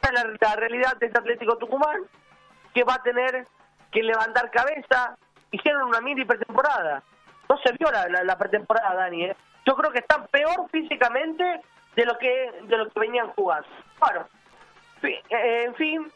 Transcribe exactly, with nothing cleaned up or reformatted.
es la, la realidad de este Atlético Tucumán, que va a tener que levantar cabeza. Hicieron una mini pretemporada. No se vio la, la, la pretemporada, Dani, ¿eh? Yo creo que están peor físicamente de lo que de lo que venían jugando. Bueno, en fin,